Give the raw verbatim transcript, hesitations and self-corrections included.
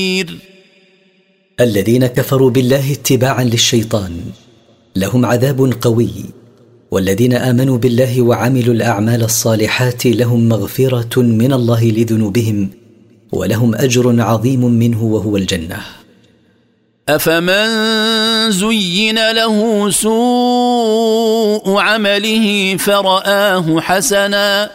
الذين كفروا بالله اتباعا للشيطان لهم عذاب قوي، والذين آمنوا بالله وعملوا الأعمال الصالحات لهم مغفرة من الله لذنوبهم ولهم أجر عظيم منه وهو الجنة. أفمن زين له سوء عمله فرآه حسنا